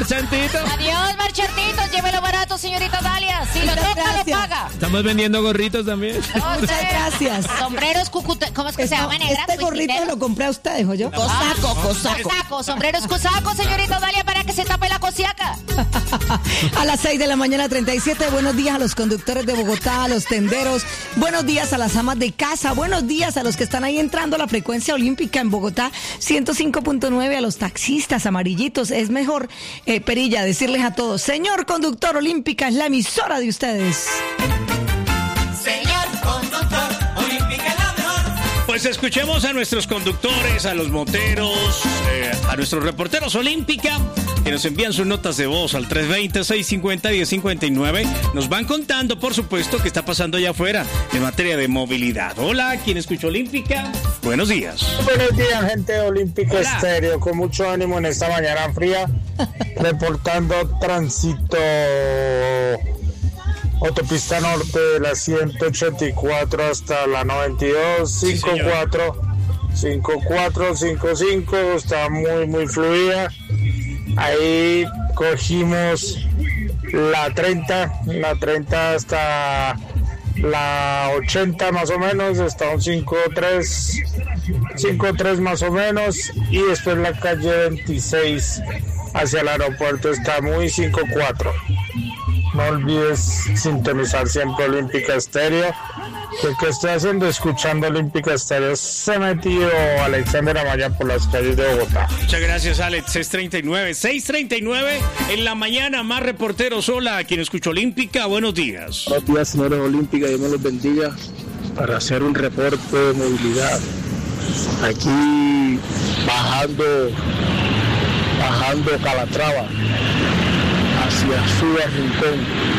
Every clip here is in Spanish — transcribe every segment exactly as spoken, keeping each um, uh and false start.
marchantito. Adiós, marchantitos. Llévelo barato, señorita Dalia. Si lo toca, lo paga. Estamos vendiendo gorritos también. No, Muchas sé. gracias. Sombreros cucute... ¿Cómo es que se llama, negra? Este gorrito lo compré a usted, dijo yo. Cosaco, cosaco. Cosaco, sombreros cosaco, señorita Dalia, para que se tape la cosiaca. A las seis de la mañana, treinta y siete. Buenos días a los conductores de Bogotá, a los tenderos. Buenos días a las amas de casa. Buenos días a los que están ahí entrando a la frecuencia olímpica en Bogotá, ciento cinco punto nueve. A los taxistas amarillitos. Es mejor, eh, Perilla, decirles a todos: señor conductor, Olímpica es la emisora de ustedes. Señor conductor, Olímpica es la mejor. Pues escuchemos a nuestros conductores, a los moteros, eh, a nuestros reporteros Olímpica, que nos envían sus notas de voz al tres veinte, seiscientos cincuenta, diez cincuenta y nueve. Nos van contando, por supuesto, qué está pasando allá afuera en materia de movilidad. Hola, ¿quién escucha Olímpica? Buenos días. Buenos días, gente de Olímpica Hola. Estéreo, con mucho ánimo en esta mañana fría, reportando tránsito. Autopista Norte de la ciento ochenta y cuatro hasta la noventa y dos, Sí, cincuenta y cuatro, cincuenta y cuatro, cincuenta y cinco, está muy, muy fluida. Ahí cogimos la treinta, la treinta hasta la ochenta más o menos, está un cincuenta y tres, cincuenta y tres más o menos, y después la calle veintiséis hacia el aeropuerto está muy cincuenta y cuatro. No olvides sintonizar siempre Olímpica Estéreo. ¿Qué, ¿Qué estoy haciendo? Escuchando Olímpica Estéreo. Se metió Alexander Amaya por las calles de Bogotá. Muchas gracias, Alex. seis treinta y nueve, seis treinta y nueve en la mañana. Más reporteros. Hola, quien escucha Olímpica. Buenos días. Buenos días, señores Olímpica. Dios me los bendiga para hacer un reporte de movilidad. Aquí bajando, bajando Calatrava hacia Suba Rincón.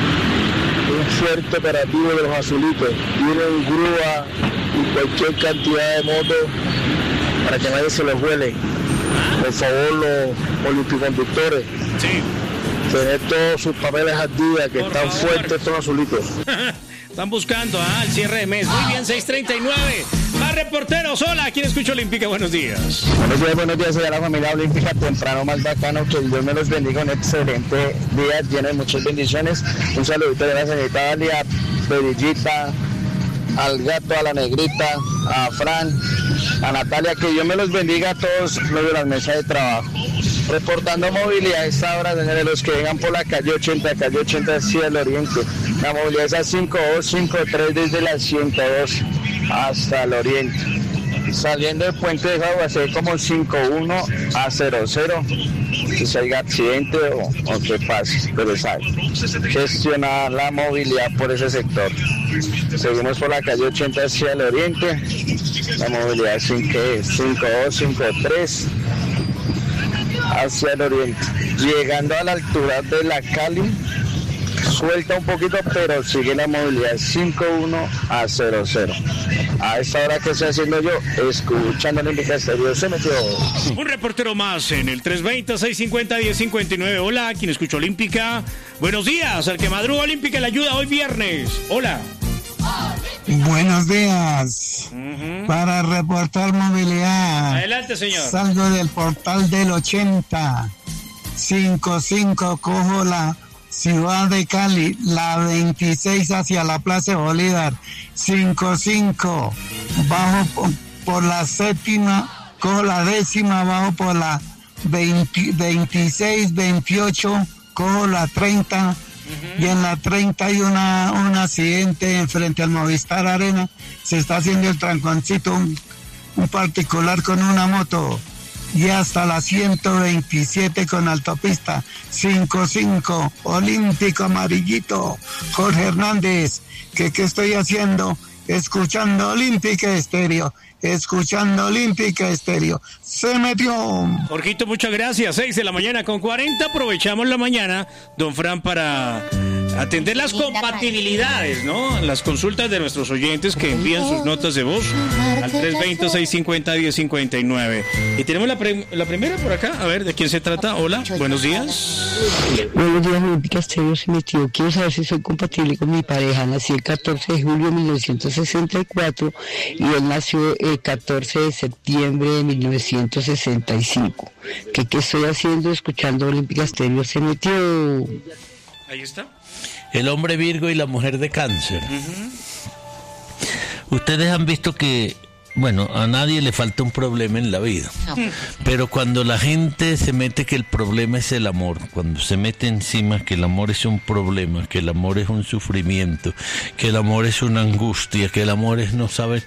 Un fuerte operativo de los azulitos. Vienen grúa y cualquier cantidad de motos para que nadie se los huele. Por favor, los olimpiconductores, Sí. tener todos sus papeles al día, que Por están favor. fuertes estos azulitos. Están buscando ah, el cierre de mes. Muy bien, seis treinta y nueve. Más reporteros. Hola, ¿quién escucha Olímpica? Buenos días. Buenos días, buenos días, soy a la familia olímpica temprano, más bacano, que Dios me los bendiga, un excelente día lleno de muchas bendiciones. Un saludito de la señorita Dalia, Perillita, al gato, a la negrita, a Fran, a Natalia, que Dios me los bendiga a todos los de las mesas de trabajo. Reportando movilidad a esta hora, señores, los que vengan por la calle ochenta, calle ochenta hacia el oriente. La movilidad es a cincuenta y dos, cincuenta y tres desde la ciento dos hasta el oriente. Saliendo del puente de Jagua, se ve como cincuenta y uno a cero cero. Si hay accidente o, o qué pase, pero sabe. Gestiona la movilidad por ese sector. Seguimos por la calle ochenta hacia el oriente. La movilidad es cincuenta y dos, cincuenta y tres hacia el oriente. Llegando a la altura de la Cali, suelta un poquito, pero sigue la movilidad cincuenta y uno a cero cero. A esta hora que estoy haciendo yo, escuchando Olímpica Estéreo, se metió. Un reportero más en el tres veinte, seiscientos cincuenta, diez cincuenta y nueve. Hola, ¿quién escucha Olímpica? Buenos días, al que madruga Olímpica le ayuda hoy viernes. Hola. Buenos días. Uh-huh. Para reportar movilidad. Adelante, señor. Salgo del portal del ochenta. cincuenta y cinco, cojo la ciudad de Cali, la veintiséis hacia la Plaza Bolívar. cincuenta y cinco, bajo por, por la séptima, cojo la décima, bajo por la veinte, veintiséis, veintiocho, cojo la treinta. Uh-huh. Y en la treinta hay una, un accidente frente al Movistar Arena. Se está haciendo el tranconcito, un, un particular con una moto. Y hasta la ciento veintisiete con autopista. cincuenta y cinco, Olímpico Amarillito, Jorge Hernández. ¿Qué, qué estoy haciendo? Escuchando Olímpica Estéreo. Escuchando Olímpica Estéreo. Se metió. Jorgito, muchas gracias. seis de la mañana con cuarenta. Aprovechamos la mañana, don Fran, para atender las compatibilidades, ¿no? Las consultas de nuestros oyentes que envían sus notas de voz al tres dos cero, seis cinco cero, uno cero cinco nueve. Y tenemos la, pre- la primera por acá. A ver, ¿de quién se trata? Hola, buenos días. Buenos días, Olímpica Estéreo, se metió. Quiero saber si soy compatible con mi pareja. Nací el catorce de julio de mil novecientos sesenta y cuatro y él nació el catorce de septiembre de mil novecientos sesenta y cinco. ¿Qué, qué estoy haciendo? Escuchando Olímpica Estéreo, se metió. Ahí está. El hombre Virgo y la mujer de Cáncer. Uh-huh. Ustedes han visto que, bueno, a nadie le falta un problema en la vida. No. Pero cuando la gente se mete que el problema es el amor, cuando se mete encima que el amor es un problema, que el amor es un sufrimiento, que el amor es una angustia, que el amor es no saber...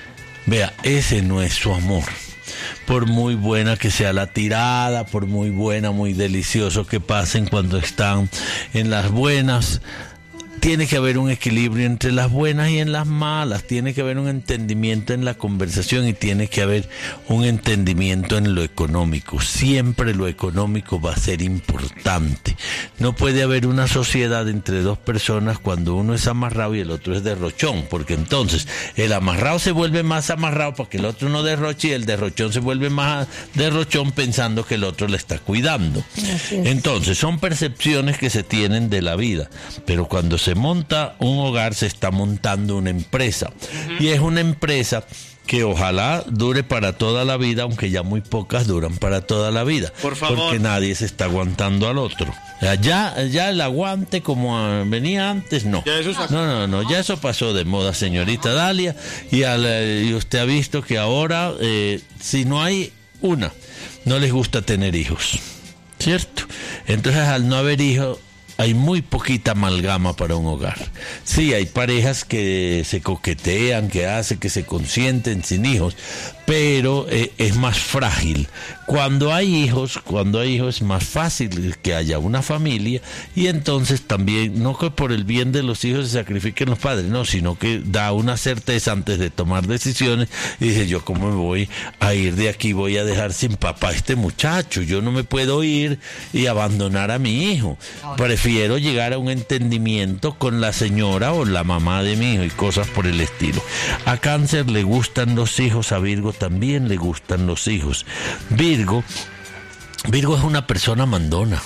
Vea, ese no es su amor. Por muy buena que sea la tirada, por muy buena, muy delicioso que pasen cuando están en las buenas, tiene que haber un equilibrio entre las buenas y en las malas, tiene que haber un entendimiento en la conversación y tiene que haber un entendimiento en lo económico. Siempre lo económico va a ser importante. No puede haber una sociedad entre dos personas cuando uno es amarrado y el otro es derrochón, porque entonces el amarrado se vuelve más amarrado para que el otro no derroche y el derrochón se vuelve más derrochón pensando que el otro le está cuidando. Entonces son percepciones que se tienen de la vida, pero cuando se Se monta un hogar, se está montando una empresa. Uh-huh. Y es una empresa que ojalá dure para toda la vida, aunque ya muy pocas duran para toda la vida. Por favor. Porque nadie se está aguantando al otro. Ya, ya el aguante como venía antes, no. Ya eso no, no, no, ya eso pasó de moda, señorita Dalia. Y, al, y usted ha visto que ahora, eh, si no hay una, no les gusta tener hijos, ¿cierto? Entonces, al no haber hijos, hay muy poquita amalgama para un hogar. Sí, hay parejas que se coquetean, que hacen, que se consienten sin hijos, pero eh, es más frágil. Cuando hay hijos, cuando hay hijos es más fácil que haya una familia y entonces también, no que por el bien de los hijos se sacrifiquen los padres, no, sino que da una certeza antes de tomar decisiones y dice, yo cómo me voy a ir de aquí, voy a dejar sin papá a este muchacho, yo no me puedo ir y abandonar a mi hijo. Prefiero Prefiero llegar a un entendimiento con la señora o la mamá de mi hijo y cosas por el estilo. A Cáncer le gustan los hijos, a Virgo también le gustan los hijos. Virgo, Virgo es una persona mandona.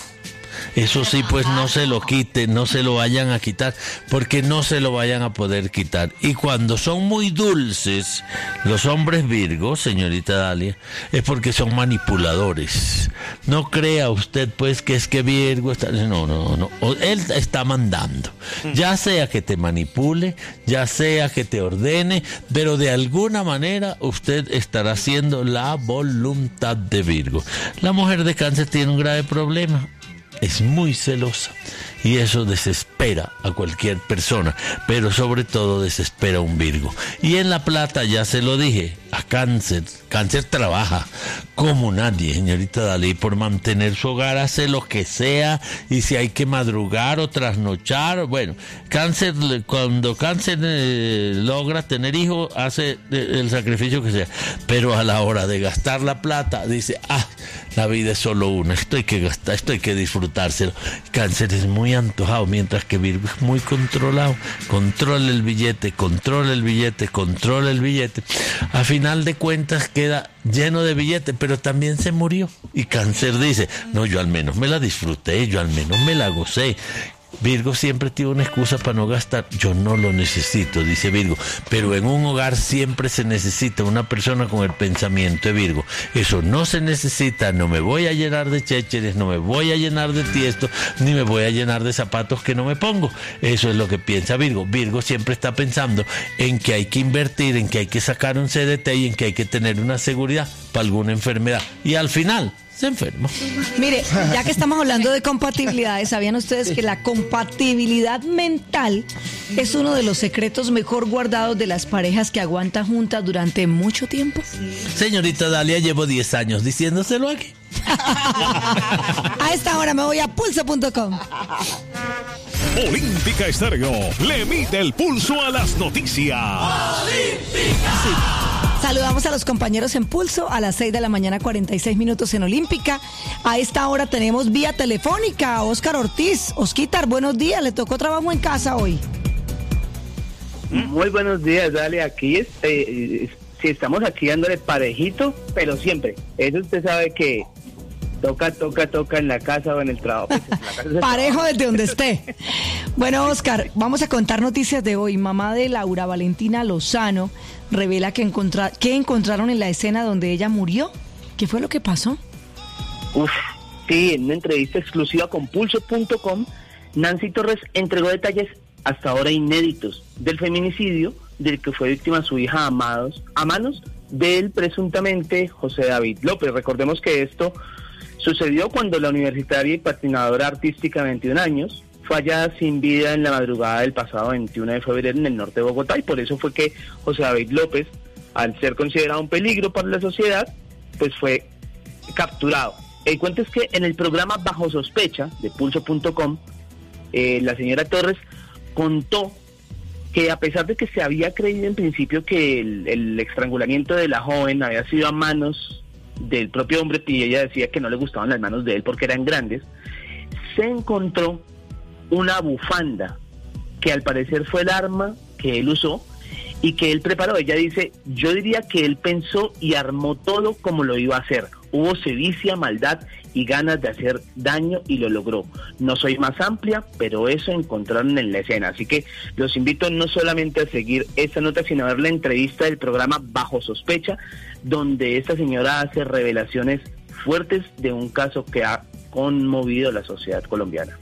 Eso sí, pues no se lo quiten, no se lo vayan a quitar, porque no se lo vayan a poder quitar. Y cuando son muy dulces, los hombres Virgo, señorita Dalia, es porque son manipuladores. No crea usted, pues, que es que Virgo está... No, no, no. Él está mandando. Ya sea que te manipule, ya sea que te ordene, pero de alguna manera usted estará haciendo la voluntad de Virgo. La mujer de Cáncer tiene un grave problema. Es muy celosa y eso desespera a cualquier persona, pero sobre todo desespera a un Virgo. Y en la plata, ya se lo dije, a Cáncer, Cáncer trabaja como nadie, señorita Dalí, por mantener su hogar, hace lo que sea, y si hay que madrugar o trasnochar, bueno, Cáncer, cuando Cáncer eh, logra tener hijos, hace el sacrificio que sea, pero a la hora de gastar la plata, dice, ah, la vida es solo una, esto hay que gastar, esto hay que disfrutárselo. Cáncer es muy antojado, mientras que Virgo es muy controlado, controla el billete, controla el billete, controla el billete, a final de cuentas queda lleno de billetes, pero también se murió. Y Cáncer dice, no, yo al menos me la disfruté, yo al menos me la gocé. Virgo siempre tiene una excusa para no gastar. Yo no lo necesito, dice Virgo. Pero en un hogar siempre se necesita una persona con el pensamiento de Virgo. Eso no se necesita. No me voy a llenar de chécheres, no me voy a llenar de tiesto, ni me voy a llenar de zapatos que no me pongo. Eso es lo que piensa Virgo. Virgo siempre está pensando en que hay que invertir, en que hay que sacar un C D T y en que hay que tener una seguridad para alguna enfermedad. Y al final se enferma. Mire, ya que estamos hablando de compatibilidades, ¿sabían ustedes que la compatibilidad mental es uno de los secretos mejor guardados de las parejas que aguantan juntas durante mucho tiempo? Señorita Dalia, llevo diez años diciéndoselo aquí. A esta hora me voy a pulso punto com. Olímpica Estéreo le mide el pulso a las noticias. Olímpica. Saludamos a los compañeros en Pulso a las seis de la mañana, cuarenta y seis minutos en Olímpica. A esta hora tenemos vía telefónica a Óscar Ortiz. Osquitar, buenos días, le tocó trabajo en casa hoy. Muy buenos días, dale, aquí es, eh, si estamos aquí dándole parejito, pero siempre. Eso usted sabe que toca, toca, toca en la casa o en el trabajo. Pues, en la casa es el Parejo trabajo. desde donde esté. Bueno, Óscar, vamos a contar noticias de hoy. Mamá de Laura Valentina Lozano revela que, encontra- que encontraron en la escena donde ella murió. ¿Qué fue lo que pasó? Uf, sí, en una entrevista exclusiva con Pulso punto com, Nancy Torres entregó detalles hasta ahora inéditos del feminicidio del que fue víctima su hija Amados, a manos del presuntamente José David López. Recordemos que esto sucedió cuando la universitaria y patinadora artística de veintiún años fue hallada sin vida en la madrugada del pasado veintiuno de febrero en el norte de Bogotá, y por eso fue que José David López, al ser considerado un peligro para la sociedad, pues fue capturado. El cuento es que en el programa Bajo Sospecha de Pulso punto com, eh, la señora Torres contó que a pesar de que se había creído en principio que el, el estrangulamiento de la joven había sido a manos del propio hombre, y ella decía que no le gustaban las manos de él porque eran grandes, se encontró una bufanda que al parecer fue el arma que él usó y que él preparó. Ella dice, yo diría que él pensó y armó todo como lo iba a hacer. Hubo sevicia, maldad y ganas de hacer daño y lo logró. No soy más amplia, pero eso encontraron en la escena. Así que los invito no solamente a seguir esta nota, sino a ver la entrevista del programa Bajo Sospecha, donde esta señora hace revelaciones fuertes de un caso que ha conmovido a la sociedad colombiana.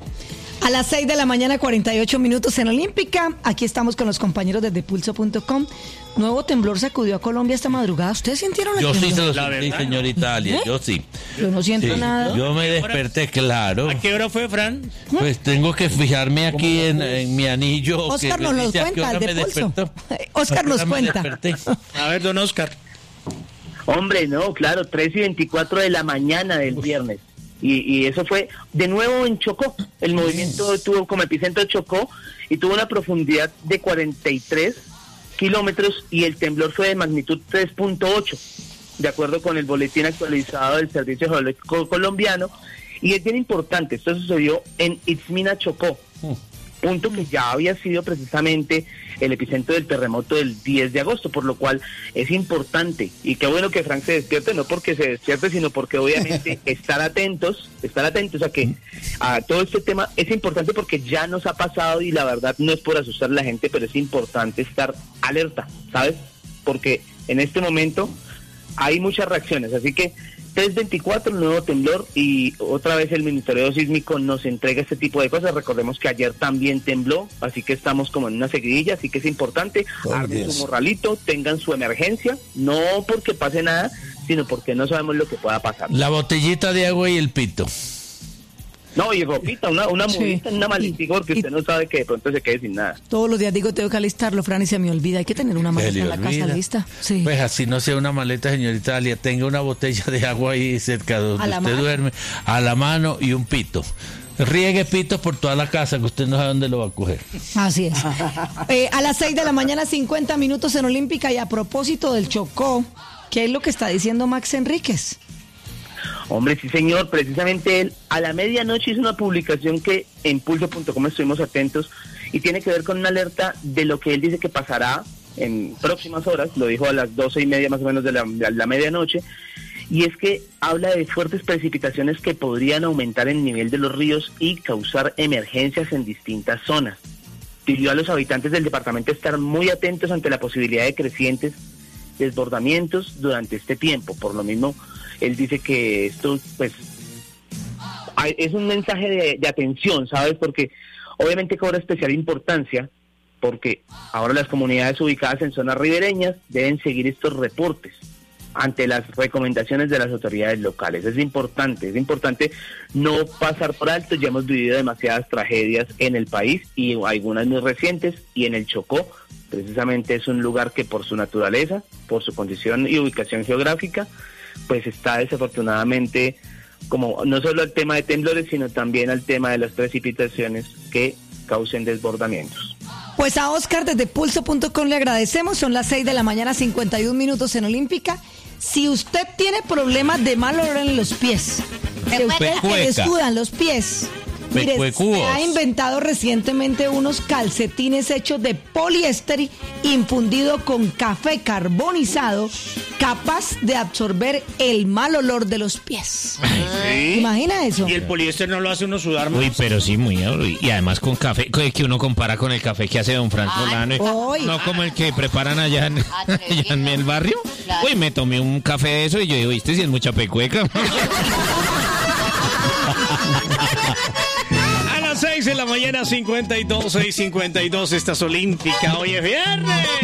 A las seis de la mañana, cuarenta y ocho minutos en Olímpica. Aquí estamos con los compañeros desde Pulso punto com. Nuevo temblor sacudió a Colombia esta madrugada. ¿Ustedes sintieron el Yo sí temblor? se lo La sentí, verdad, señorita Dalia, ¿Eh? yo sí. Yo no siento Sí, nada. Yo me desperté, claro. ¿A qué hora fue, Fran? Pues tengo que fijarme aquí en, en mi anillo. Oscar que nos me los dice a qué cuenta, hora el de me Pulso. despertó. Oscar ¿A qué nos hora me cuenta. desperté? A ver, don Oscar. Hombre, no, claro, tres y veinticuatro de la mañana del viernes. Y, y eso fue de nuevo en Chocó. El movimiento tuvo como epicentro Chocó y tuvo una profundidad de cuarenta y tres kilómetros y el temblor fue de magnitud tres punto ocho, de acuerdo con el boletín actualizado del Servicio Geológico Colombiano. Y es bien importante, esto sucedió en Itzmina, Chocó, punto que ya había sido precisamente el epicentro del terremoto del diez de agosto, por lo cual es importante, y qué bueno que Frank se despierte, no porque se despierte, sino porque obviamente estar atentos, estar atentos a que a todo este tema es importante porque ya nos ha pasado, y la verdad no es por asustar a la gente, pero es importante estar alerta, ¿sabes? Porque en este momento hay muchas reacciones, así que tres veinticuatro, nuevo temblor, y otra vez el Ministerio Sísmico nos entrega este tipo de cosas. Recordemos que ayer también tembló, así que estamos como en una seguidilla, así que es importante, Oh, armen Dios. su morralito, tengan su emergencia, no porque pase nada, sino porque no sabemos lo que pueda pasar. La botellita de agua y el pito. No, y ropita, una, una Sí. mudita, una maletica, porque Y- usted no sabe que de pronto se quede sin nada. Todos los días digo, tengo que alistarlo, Fran, y se me olvida. Hay que tener una Se maleta le en la casa olvida. lista. Sí. Pues así no sea una maleta, señorita Dalia, tenga una botella de agua ahí cerca de donde A la usted mano. duerme, a la mano, y un pito. Riegue pitos por toda la casa, que usted no sabe dónde lo va a coger. Así es. Eh, a las seis de la mañana, cincuenta minutos en Olímpica. Y a propósito del Chocó, ¿qué es lo que está diciendo Max Enríquez? Hombre, sí señor, precisamente él a la medianoche hizo una publicación que en Pulso punto com estuvimos atentos y tiene que ver con una alerta de lo que él dice que pasará en próximas horas, lo dijo a las doce y media más o menos de la, de la medianoche, y es que habla de fuertes precipitaciones que podrían aumentar el nivel de los ríos y causar emergencias en distintas zonas. Pidió a los habitantes del departamento estar muy atentos ante la posibilidad de crecientes desbordamientos durante este tiempo. Por lo mismo, él dice que esto pues hay- es un mensaje de, de atención, ¿sabes? Porque obviamente cobra especial importancia porque ahora las comunidades ubicadas en zonas ribereñas deben seguir estos reportes ante las recomendaciones de las autoridades locales. Es importante, es importante no pasar por alto. Ya hemos vivido demasiadas tragedias en el país y algunas muy recientes, y en el Chocó precisamente es un lugar que por su naturaleza, por su condición y ubicación geográfica, pues está desafortunadamente como no solo al tema de temblores, sino también al tema de las precipitaciones que causen desbordamientos. Pues a Oscar desde pulso punto com le agradecemos. Son las seis de la mañana, cincuenta y un minutos en Olímpica. Si usted tiene problemas de mal olor en los pies, si ustedes que les sudan los pies, mire, se ha inventado recientemente unos calcetines hechos de poliéster infundido con café carbonizado, capaz de absorber el mal olor de los pies. ¿Sí? ¿Imagina eso? Y el poliéster no lo hace uno sudar más. Uy, pero sí, muy y además con café, que uno compara con el café que hace don Frank Solano, no como el que preparan allá en, allá en el barrio. Claro. Uy, me tomé un café de eso y yo digo, ¿viste si es mucha pecueca? A las seis de la mañana, cincuenta y dos, seis cincuenta y dos, estás Olímpica, hoy es viernes.